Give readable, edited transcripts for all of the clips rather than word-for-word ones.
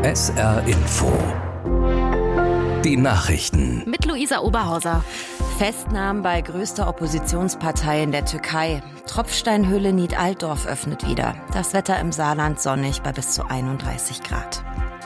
SR Info. Die Nachrichten. Mit Luisa Oberhauser. Festnahmen bei größter Oppositionspartei in der Türkei. Tropfsteinhöhle Nied-Altdorf öffnet wieder. Das Wetter im Saarland sonnig bei bis zu 31 Grad.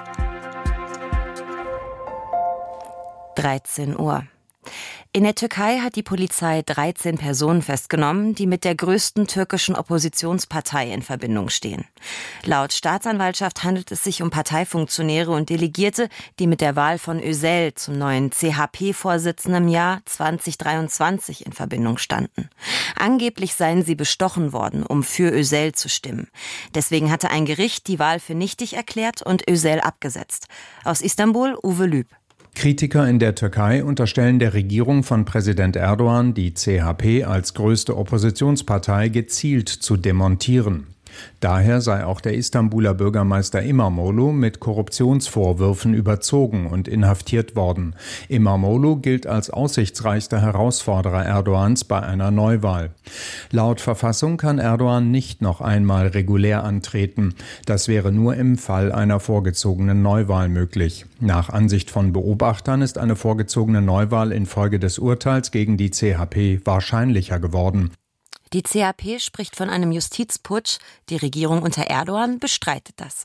13 Uhr. In der Türkei hat die Polizei 13 Personen festgenommen, die mit der größten türkischen Oppositionspartei in Verbindung stehen. Laut Staatsanwaltschaft handelt es sich um Parteifunktionäre und Delegierte, die mit der Wahl von Özel zum neuen CHP-Vorsitzenden im Jahr 2023 in Verbindung standen. Angeblich seien sie bestochen worden, um für Özel zu stimmen. Deswegen hatte ein Gericht die Wahl für nichtig erklärt und Özel abgesetzt. Aus Istanbul, Uwe Lüb. Kritiker in der Türkei unterstellen der Regierung von Präsident Erdogan, die CHP als größte Oppositionspartei gezielt zu demontieren. Daher sei auch der Istanbuler Bürgermeister İmamoğlu mit Korruptionsvorwürfen überzogen und inhaftiert worden. İmamoğlu gilt als aussichtsreichster Herausforderer Erdogans bei einer Neuwahl. Laut Verfassung kann Erdogan nicht noch einmal regulär antreten. Das wäre nur im Fall einer vorgezogenen Neuwahl möglich. Nach Ansicht von Beobachtern ist eine vorgezogene Neuwahl infolge des Urteils gegen die CHP wahrscheinlicher geworden. Die CHP spricht von einem Justizputsch. Die Regierung unter Erdogan bestreitet das.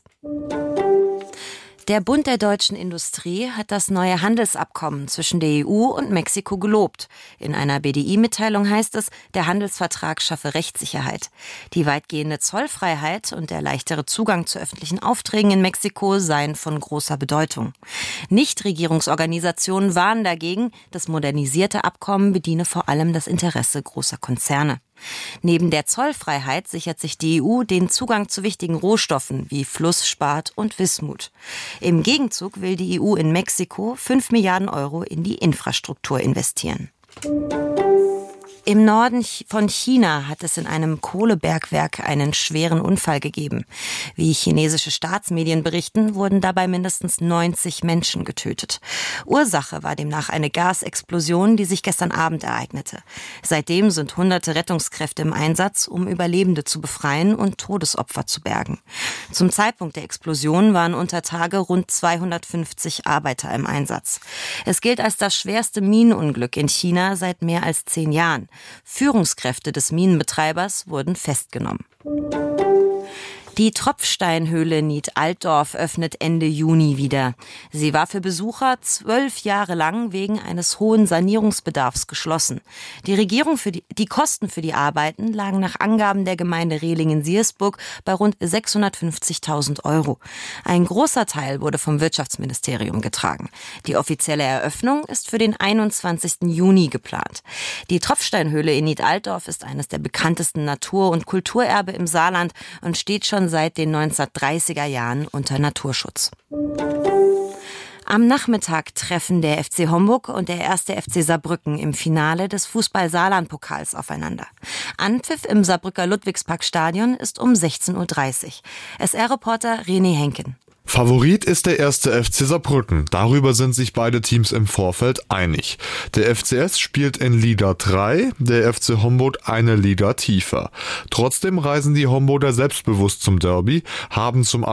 Der Bund der deutschen Industrie hat das neue Handelsabkommen zwischen der EU und Mexiko gelobt. In einer BDI-Mitteilung heißt es, der Handelsvertrag schaffe Rechtssicherheit. Die weitgehende Zollfreiheit und der leichtere Zugang zu öffentlichen Aufträgen in Mexiko seien von großer Bedeutung. Nichtregierungsorganisationen warnen dagegen, das modernisierte Abkommen bediene vor allem das Interesse großer Konzerne. Neben der Zollfreiheit sichert sich die EU den Zugang zu wichtigen Rohstoffen wie Flussspat und Wismut. Im Gegenzug will die EU in Mexiko 5 Milliarden Euro in die Infrastruktur investieren. Im Norden von China hat es in einem Kohlebergwerk einen schweren Unfall gegeben. Wie chinesische Staatsmedien berichten, wurden dabei mindestens 90 Menschen getötet. Ursache war demnach eine Gasexplosion, die sich gestern Abend ereignete. Seitdem sind hunderte Rettungskräfte im Einsatz, um Überlebende zu befreien und Todesopfer zu bergen. Zum Zeitpunkt der Explosion waren unter Tage rund 250 Arbeiter im Einsatz. Es gilt als das schwerste Minenunglück in China seit mehr als 10 Jahren. Führungskräfte des Minenbetreibers wurden festgenommen. Die Tropfsteinhöhle Nied-Altdorf öffnet Ende Juni wieder. Sie war für Besucher 12 Jahre lang wegen eines hohen Sanierungsbedarfs geschlossen. Die Kosten für die Arbeiten lagen nach Angaben der Gemeinde Rehlingen-Siersburg bei rund 650.000 €. Ein großer Teil wurde vom Wirtschaftsministerium getragen. Die offizielle Eröffnung ist für den 21. Juni geplant. Die Tropfsteinhöhle in Nied-Altdorf ist eines der bekanntesten Natur- und Kulturerbe im Saarland und steht schon seit den 1930er Jahren unter Naturschutz. Am Nachmittag treffen der FC Homburg und der 1. FC Saarbrücken im Finale des Fußball-Saarland-Pokals aufeinander. Anpfiff im Saarbrücker Ludwigsparkstadion ist um 16:30 Uhr. SR-Reporter René Henken. Favorit ist der 1. FC Saarbrücken. Darüber sind sich beide Teams im Vorfeld einig. Der FCS spielt in Liga 3, der FC Homburg eine Liga tiefer. Trotzdem reisen die Homburger selbstbewusst zum Derby, haben zum